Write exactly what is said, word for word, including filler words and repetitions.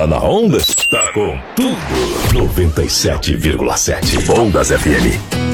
na onda, tá com tudo. noventa e sete vírgula sete Ondas F M.